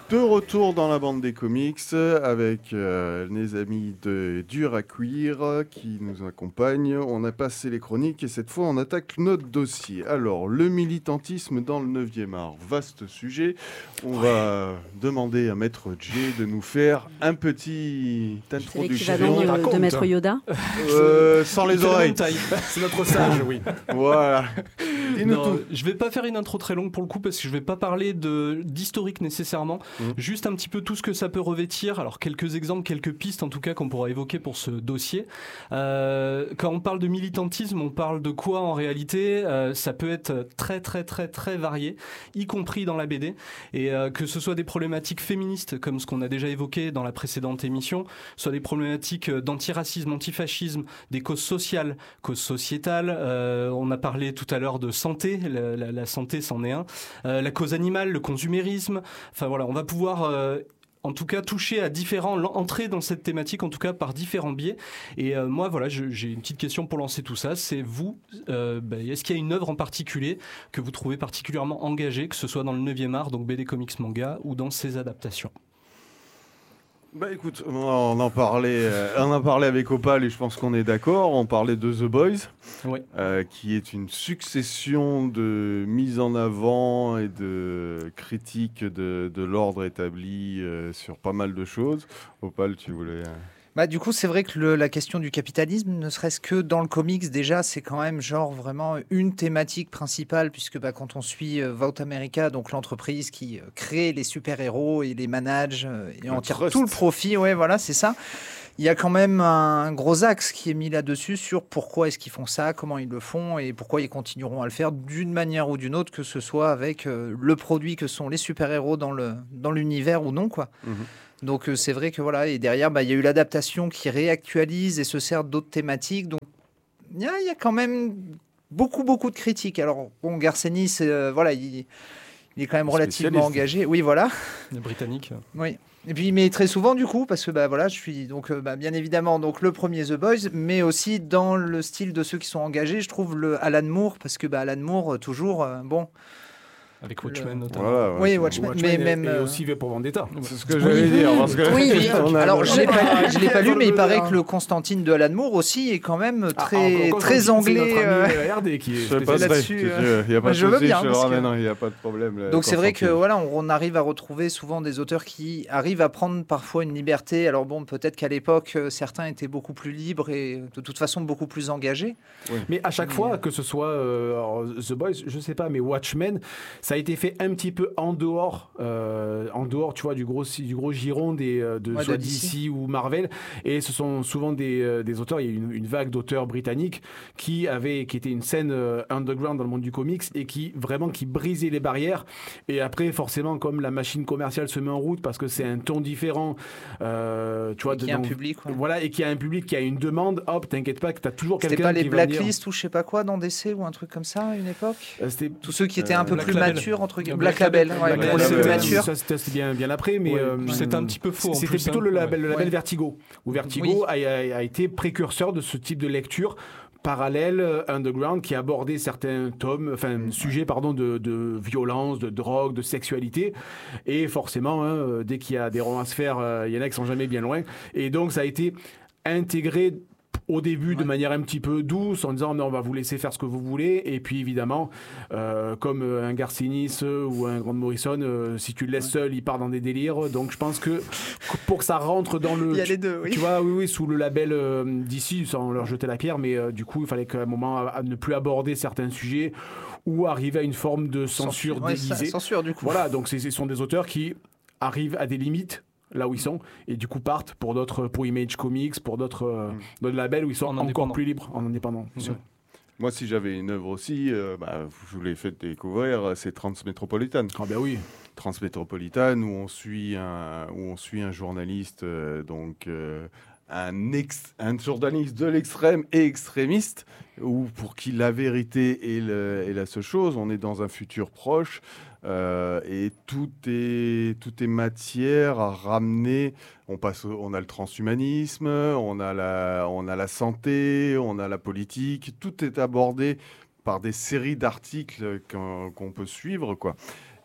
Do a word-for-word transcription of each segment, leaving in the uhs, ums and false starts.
De retour dans la bande des comics avec euh, les amis de Dur à Cuire qui nous accompagnent. On a passé les chroniques et cette fois on attaque notre dossier. Alors, le militantisme dans le neuvième art, vaste sujet. On ouais. va demander à Maître J de nous faire un petit introduction. C'est l'équivalent de, de Maître Yoda euh, Sans les oreilles. C'est notre sage, oui. Voilà. Non, je vais pas faire une intro très longue pour le coup parce que je vais pas parler de, d'historique nécessairement. Mmh. Juste un petit peu tout ce que ça peut revêtir. Alors quelques exemples, quelques pistes en tout cas qu'on pourra évoquer pour ce dossier. Euh, quand on parle de militantisme, on parle de quoi en réalité ? euh, Ça peut être très très très très varié, y compris dans la B D. Et euh, que ce soit des problématiques féministes comme ce qu'on a déjà évoqué dans la précédente émission, soit des problématiques d'antiracisme, antifascisme, des causes sociales, causes sociétales. Euh, on a parlé tout à l'heure de santé, la, la, la santé c'en est un. Euh, la cause animale, le consumérisme. Enfin voilà, on va pouvoir euh, en tout cas toucher à différents, entrer dans cette thématique en tout cas par différents biais. Et euh, moi voilà, je, j'ai une petite question pour lancer tout ça. C'est vous, euh, bah, est-ce qu'il y a une œuvre en particulier que vous trouvez particulièrement engagée, que ce soit dans le neuvième art, donc B D, comics, manga, ou dans ses adaptations ? Bah écoute, on en parlait, euh, on en parlait avec Opal et je pense qu'on est d'accord. On parlait de The Boys, oui. euh, qui est une succession de mises en avant et de critiques de, de l'ordre établi euh, sur pas mal de choses. Opal, tu voulais... Euh... Bah, du coup, c'est vrai que le, la question du capitalisme, ne serait-ce que dans le comics, déjà, c'est quand même genre vraiment une thématique principale, puisque bah, quand on suit euh, Vought America, donc l'entreprise qui euh, crée les super-héros et les manage euh, et en tire tout le profit, ouais, voilà, c'est ça. Il y a quand même un gros axe qui est mis là-dessus sur pourquoi est-ce qu'ils font ça, comment ils le font et pourquoi ils continueront à le faire d'une manière ou d'une autre, que ce soit avec euh, le produit que sont les super-héros dans, le, dans l'univers ou non, quoi. Mmh. Donc euh, c'est vrai que voilà, et derrière, bah, il y a eu l'adaptation qui réactualise et se sert d'autres thématiques. Donc il y, y a quand même beaucoup, beaucoup de critiques. Alors bon, Garcenis, euh, voilà, il, il est quand même relativement engagé. Oui, voilà. Le britannique. Oui. Et puis il met très souvent du coup, parce que bah, voilà, je suis donc euh, bah, bien évidemment donc, le premier The Boys, mais aussi dans le style de ceux qui sont engagés, je trouve le Alan Moore, parce que bah, Alan Moore, toujours, euh, bon... Avec Watchmen le... notamment. Voilà, ouais, oui, Watchmen, Watchmen mais et, même et euh... aussi V pour Vendetta. C'est ce que j'allais oui. dire. Parce que oui, oui. A... Alors je l'ai pas, je l'ai pas lu, mais il paraît que le Constantine de Alan Moore aussi est quand même très, ah, très anglais. C'est notre ami R D qui est spécialisé là-dessus. Il y a pas de je veux bien. Je que... Non, il y a pas de problème. Là, donc c'est vrai que voilà, on, on arrive à retrouver souvent des auteurs qui arrivent à prendre parfois une liberté. Alors bon, peut-être qu'à l'époque certains étaient beaucoup plus libres et de toute façon beaucoup plus engagés. Oui. Mais à chaque mais... fois que ce soit euh, The Boys, je sais pas, mais Watchmen, ça a été fait un petit peu en dehors, euh, en dehors, tu vois, du gros, du gros giron des, de, ouais, soit de D C ou Marvel. Et ce sont souvent des, euh, des auteurs. Il y a eu une, une vague d'auteurs britanniques qui avaient, qui était une scène euh, underground dans le monde du comics et qui vraiment qui brisait les barrières. Et après, forcément, comme la machine commerciale se met en route parce que c'est un ton différent, euh, tu vois, qui a un public, ouais. Voilà, et qui a un public qui a une demande. Hop, t'inquiète pas que t'as toujours c'était quelqu'un qui qui va venir. C'était pas les Blacklist ou je sais pas quoi dans D C ou un truc comme ça à une époque. Euh, c'était tous ceux qui étaient euh, un peu Black plus Label. matures entre guillemets. Black Label, ouais, Black Label, c'était, mature. Ça, c'était, c'était bien, bien après, mais ouais, euh, c'était un petit peu faux. C'était plutôt hein. le label, le label ouais. Vertigo, où Vertigo oui. a, a, a été précurseur de ce type de lecture parallèle, underground, qui abordait certains tomes, enfin ouais. sujets pardon de, de violence, de drogue, de sexualité, et forcément, hein, dès qu'il y a des ronds à se faire, il euh, y en a qui sont jamais bien loin, et donc ça a été intégré au début ouais. de manière un petit peu douce en disant non, on va vous laisser faire ce que vous voulez, et puis évidemment euh, comme un Garcinis ou un Grant Morrison, euh, si tu le laisses ouais. seul il part dans des délires, donc je pense que pour que ça rentre dans le il y a tu, les deux, oui. tu vois oui, oui, sous le label euh, d'ici sans leur jeter la pierre, mais euh, du coup il fallait qu'à un moment à, à ne plus aborder certains sujets ou arriver à une forme de censure, censure déguisée ouais, censure du coup voilà, donc c'est, ce sont des auteurs qui arrivent à des limites là où ils sont, et du coup partent pour d'autres, pour Image Comics, pour d'autres, euh, mmh. d'autres labels où ils sont en encore plus libres, en indépendant. Mmh. Moi, si j'avais une œuvre aussi, euh, bah, je vous l'ai fait découvrir, c'est Transmétropolitane. Ah ben oui. Transmétropolitane, où on suit un, où on suit un journaliste, euh, donc euh, un, ex, un journaliste de l'extrême et extrémiste, où pour qui la vérité est, le, est la seule chose. On est dans un futur proche. Euh, et tout est, tout est matière à ramener. On, passe, on a le transhumanisme, on a, la, on a la santé, on a la politique. Tout est abordé par des séries d'articles qu'on, qu'on peut suivre, quoi.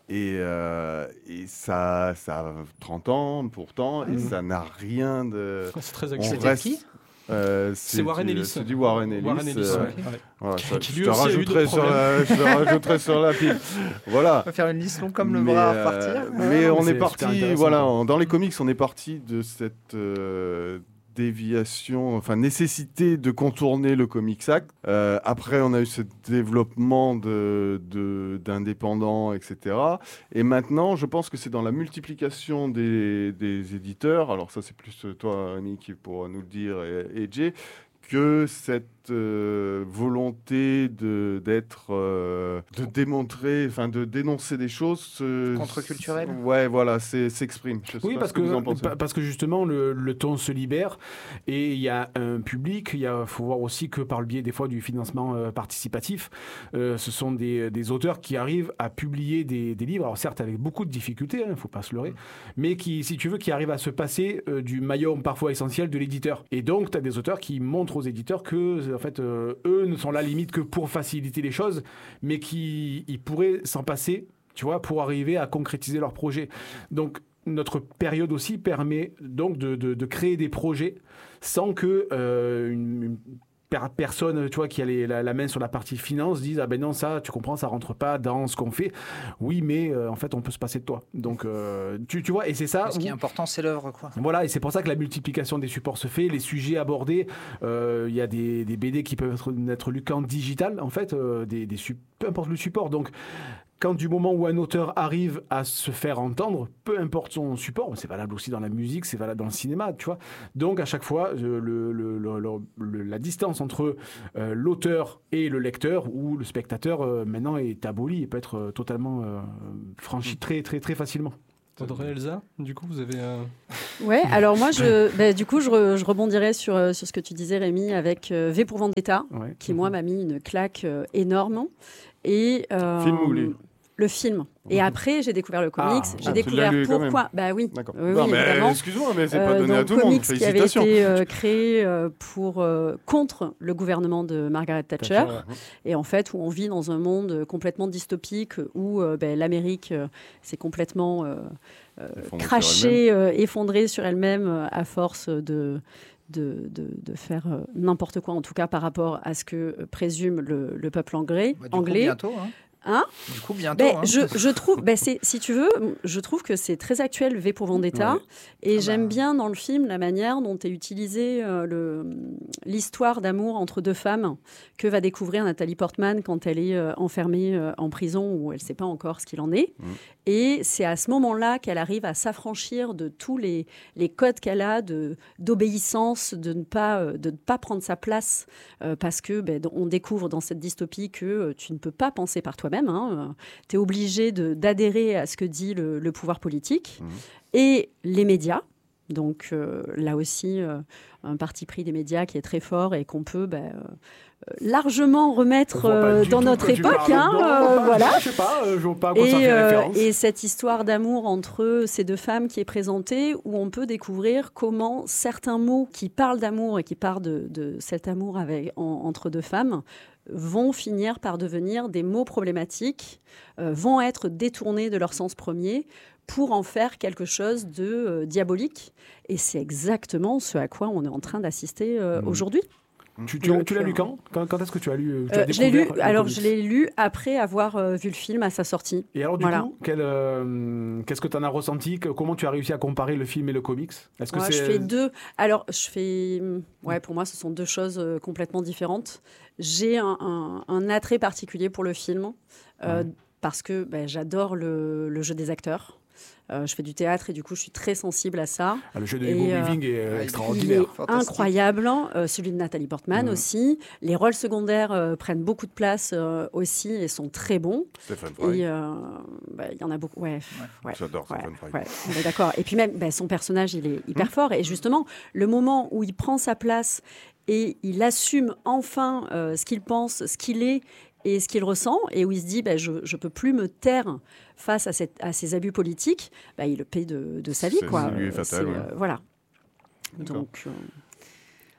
Et, euh, et ça, ça a trente ans pourtant, mmh. et ça n'a rien de... C'est très actuel. C'était reste... qui Euh, c'est, c'est Warren du, Ellis. C'est du Warren Ellis. Warren Ellis euh, okay. ouais. Voilà, ça, qui je, te rajouterai sur la, je te rajouterai sur la pile. Voilà. On va faire une liste longue comme le mais, bras à repartir. Euh, mais ouais, on est, est parti, voilà, on, dans les comics, on est parti de cette euh, déviation, enfin nécessité de contourner le Comics Act. Euh, après, on a eu ce développement de, de, d'indépendants, et cetera. Et maintenant, je pense que c'est dans la multiplication des, des éditeurs, alors ça c'est plus toi, Annie, qui pourra nous le dire, et, et Jay, que cette euh, volonté de, d'être, euh, de démontrer, enfin de dénoncer des choses... Euh, contre-culturelles. Ouais, voilà, c'est, s'exprime. Je sais oui, pas parce ce que, que, vous en pensez. parce que justement, le, le ton se libère et il y a un public. Il faut voir aussi que par le biais des fois du financement euh, participatif, euh, ce sont des, des auteurs qui arrivent à publier des, des livres, alors certes avec beaucoup de difficultés, il hein, ne faut pas se leurrer, mais qui, si tu veux, qui arrivent à se passer euh, du maillon parfois essentiel de l'éditeur. Et donc, tu as des auteurs qui montrent aux éditeurs que, en fait, euh, eux ne sont là limite que pour faciliter les choses, mais qui ils pourraient s'en passer, tu vois, pour arriver à concrétiser leur projet. Donc, notre période aussi permet donc de, de, de créer des projets sans que euh, une, une personne, tu vois, qui a les, la, la main sur la partie finance dise ah ben non, ça, tu comprends, ça rentre pas dans ce qu'on fait. Oui, mais euh, en fait, on peut se passer de toi. Donc, euh, tu, tu vois, et c'est ça. Mais ce qui est important, c'est l'œuvre, quoi. Voilà, et c'est pour ça que la multiplication des supports se fait, les sujets abordés. Il euh, y a des, des B D qui peuvent être, être lus qu'en digital, en fait, euh, des, des, peu importe le support. Donc, quand du moment où un auteur arrive à se faire entendre, peu importe son support, c'est valable aussi dans la musique, c'est valable dans le cinéma, tu vois. Donc à chaque fois, le, le, le, le, le, la distance entre euh, l'auteur et le lecteur ou le spectateur euh, maintenant est abolie et peut être euh, totalement euh, franchie très très très facilement. Audrey, Elsa, du coup, vous avez... Euh... Ouais, alors moi, je, bah, du coup, je, re, je rebondirais sur, euh, sur ce que tu disais, Rémi, avec euh, V pour Vendetta, ouais. qui, moi, m'a mis une claque euh, énorme. Et, euh, film ou livre ? Le film. Et après, j'ai découvert le comics. Ah, j'ai ah, découvert pourquoi. Bah oui. D'accord. Oui, non, oui, mais évidemment. Excuse-moi, mais c'est pas donné euh, à tout le monde. Félicitations. Comics qui avait été euh, créé euh, pour euh, contre le gouvernement de Margaret Thatcher. Thatcher ouais. Et en fait, où on vit dans un monde complètement dystopique où euh, ben, l'Amérique euh, s'est complètement euh, euh, crachée, euh, effondrée sur elle-même euh, à force de De, de, de faire euh, n'importe quoi, en tout cas par rapport à ce que euh, présume le, le peuple anglais. Bah, du anglais. Coup, bientôt, hein. Hein du coup, bientôt. Ben, hein. je, je trouve, ben c'est, si tu veux, je trouve que c'est très actuel, V pour Vendetta. Ouais. Et ah j'aime bah. bien dans le film la manière dont est utilisée euh, le, l'histoire d'amour entre deux femmes que va découvrir Nathalie Portman quand elle est euh, enfermée euh, en prison où elle ne sait pas encore ce qu'il en est. Mmh. Et c'est à ce moment-là qu'elle arrive à s'affranchir de tous les, les codes qu'elle a de, d'obéissance, de ne pas, euh, de ne pas prendre sa place euh, parce que ben, on découvre dans cette dystopie que euh, tu ne peux pas penser par toi-même. Hein. Tu es obligé de, d'adhérer à ce que dit le, le pouvoir politique. Mmh. Et les médias. Donc euh, là aussi, euh, un parti pris des médias qui est très fort et qu'on peut... Ben, euh, largement remettre euh, dans notre époque. Hein, euh, voilà. Je sais pas, euh, je vois pas à quoi et, ça fait euh, référence. Et cette histoire d'amour entre ces deux femmes qui est présentée, où on peut découvrir comment certains mots qui parlent d'amour et qui parlent de, de cet amour avec, en, entre deux femmes vont finir par devenir des mots problématiques, euh, vont être détournés de leur sens premier pour en faire quelque chose de euh, diabolique. Et c'est exactement ce à quoi on est en train d'assister euh, mmh. aujourd'hui. Tu, tu, Donc, tu l'as lu quand, quand Quand est-ce que tu as lu tu as euh, Je l'ai lu. Alors, je l'ai lu après avoir euh, vu le film à sa sortie. Et alors, du voilà. coup, quel, euh, qu'est-ce que tu en as ressenti? Comment tu as réussi à comparer le film et le comics? Est-ce que ouais, c'est... Je fais deux. Alors, je fais. Ouais, pour moi, ce sont deux choses euh, complètement différentes. J'ai un, un, un attrait particulier pour le film euh, ouais. parce que ben, j'adore le, le jeu des acteurs. Euh, je fais du théâtre et du coup, je suis très sensible à ça. Ah, le jeu de Hugo Weaving est euh, extraordinaire. Il est incroyable. Euh, celui de Nathalie Portman mmh. aussi. Les rôles secondaires euh, prennent beaucoup de place euh, aussi et sont très bons. Stéphane Fry. Et euh, bah, il y en a beaucoup. Ouais, ouais. ouais. J'adore ouais, Stéphane Fry. Ouais, on est d'accord. Et puis même, bah, son personnage, il est hyper mmh. fort. Et justement, le moment où il prend sa place et il assume enfin euh, ce qu'il pense, ce qu'il est et ce qu'il ressent, et où il se dit bah, je ne peux plus me taire face à, cette, à ces abus politiques, bah, il le paie de, de sa vie. C'est, quoi. C'est lui est fatal. C'est, ouais. euh, voilà. D'accord. Donc, euh... Elsa.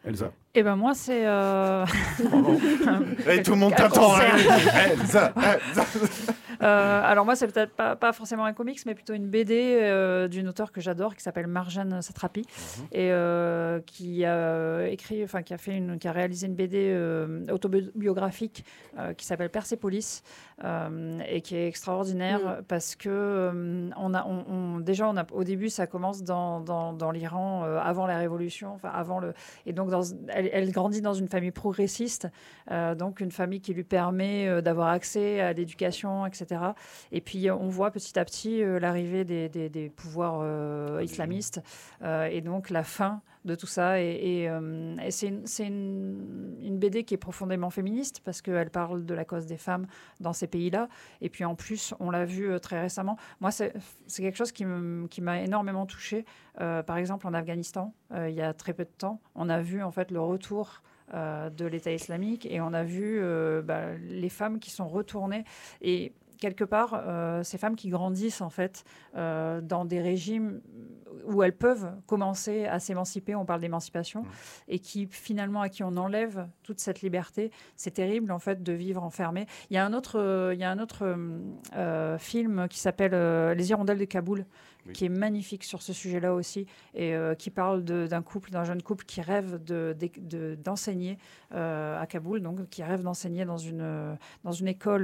Et ben moi, c'est... Euh... Et tout le monde t'attend. Euh, alors moi, c'est peut-être pas, pas forcément un comics, mais plutôt une B D euh, d'une auteure que j'adore, qui s'appelle Marjane Satrapi, mm-hmm. et euh, qui a écrit, enfin qui a fait une, qui a réalisé une B D euh, autobiographique euh, qui s'appelle Persépolis, euh, et qui est extraordinaire mm. parce que euh, on a, on, on, déjà, on a, au début, ça commence dans, dans, dans l'Iran euh, avant la Révolution, enfin avant le, et donc dans, elle, elle grandit dans une famille progressiste, euh, donc une famille qui lui permet euh, d'avoir accès à l'éducation, et cetera. Et puis on voit petit à petit euh, l'arrivée des, des, des pouvoirs euh, islamistes euh, et donc la fin de tout ça. Et, et, euh, et c'est, une, c'est une, une B D qui est profondément féministe parce qu'elle parle de la cause des femmes dans ces pays-là. Et puis en plus, on l'a vu euh, très récemment. Moi, c'est, c'est quelque chose qui, me, qui m'a énormément touchée. Euh, par exemple, en Afghanistan, euh, il y a très peu de temps, on a vu en fait le retour euh, de l'État islamique et on a vu euh, bah, les femmes qui sont retournées. Et quelque part, euh, ces femmes qui grandissent en fait euh, dans des régimes où elles peuvent commencer à s'émanciper, on parle d'émancipation, mmh. et qui finalement à qui on enlève toute cette liberté, c'est terrible en fait de vivre enfermé. Il y a un autre, euh, il y a un autre euh, film qui s'appelle euh, Les Hirondelles de Kaboul, oui. qui est magnifique sur ce sujet-là aussi, et euh, qui parle de, d'un couple, d'un jeune couple qui rêve de, de, de, d'enseigner euh, à Kaboul, donc qui rêve d'enseigner dans une, dans une école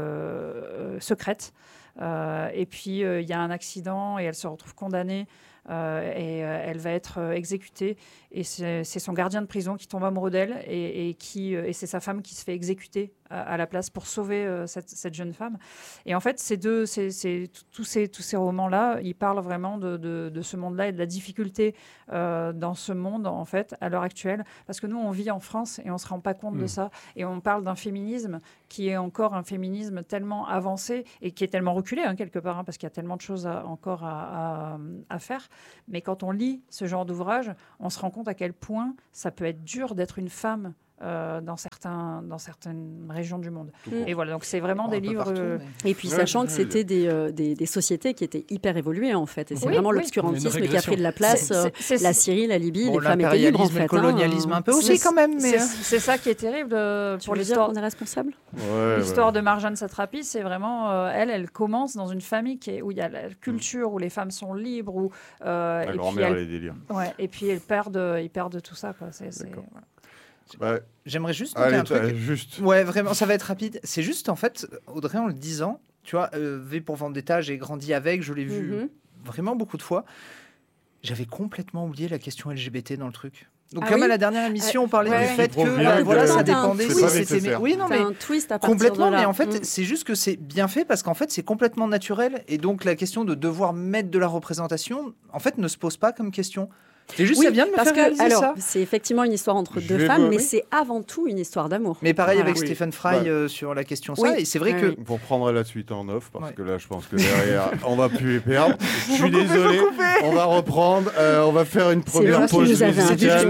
euh, secrète. Euh, et puis, il euh, y a un accident et elle se retrouve condamnée. Euh, et euh, elle va être euh, exécutée et c'est, c'est son gardien de prison qui tombe amoureux d'elle et, et, qui, euh, et c'est sa femme qui se fait exécuter à, à la place pour sauver euh, cette, cette jeune femme. Et en fait, ces deux, c'est, c'est, tous ces, tous ces romans-là, ils parlent vraiment de, de, de ce monde-là et de la difficulté euh, dans ce monde, en fait, à l'heure actuelle. Parce que nous, on vit en France et on ne se rend pas compte mmh. de ça. Et on parle d'un féminisme qui est encore un féminisme tellement avancé et qui est tellement reculé, hein, quelque part, hein, parce qu'il y a tellement de choses à, encore à, à, à faire. Mais quand on lit ce genre d'ouvrage, on se rend compte à quel point ça peut être dur d'être une femme euh, dans, certains, dans certaines régions du monde. Mmh. Et voilà, donc c'est vraiment des livres... Partout, mais... Et puis sachant ouais, que c'était des, euh, des, des sociétés qui étaient hyper évoluées, en fait. Et c'est oui, vraiment oui. l'obscurantisme qui a pris de la place. C'est, c'est, c'est, la Syrie, la Libye, bon, les femmes étaient libres, en fait. Le colonialisme hein. un peu aussi, mais quand même. Mais c'est, c'est ça qui est terrible euh, pour l'histoire. On est responsable ouais, L'histoire ouais. de Marjane Satrapi, c'est vraiment... Euh, elle, elle commence dans une famille qui est, où il y a la culture, où les femmes sont libres, où... Euh, la grand-mère, elle est délire. Ouais, et puis ils perdent, ils perdent tout ça, quoi. C'est, c'est, voilà. Bah, J'aimerais juste noter allez, un truc. Juste. Ouais, vraiment, ça va être rapide. C'est juste, en fait, Audrey, en le disant, tu vois, euh, V pour Vendetta, j'ai grandi avec, je l'ai vu mm-hmm. vraiment beaucoup de fois. J'avais complètement oublié la question L G B T dans le truc. Donc, ah comme oui à la dernière émission, on parlait euh, ouais, du fait que euh, voilà, ça dépendait. Oui, c'était mais... oui, non, mais un twist à complètement. De là. Mais en fait, mm. c'est juste que c'est bien fait parce qu'en fait, c'est complètement naturel. Et donc, la question de devoir mettre de la représentation, en fait, ne se pose pas comme question. C'est juste, oui, ça vient de me parce faire que, réaliser alors, ça. C'est effectivement une histoire entre Je deux vais femmes, me... mais oui. c'est avant tout une histoire d'amour. Mais pareil voilà. avec oui. Stephen Fry bah. euh, sur la question oui. ça. Et c'est vrai oui, que... Oui. Pour prendre la suite en off, parce ouais. que là, je pense que derrière, on va plus les perdre. Je suis désolé. On va reprendre. Euh, on va faire une première pause musicale.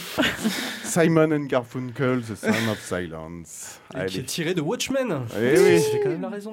Simon and Garfunkel, The Sound of Silence. Qui est tiré de Watchmen. Eh oui. C'est quand même la raison.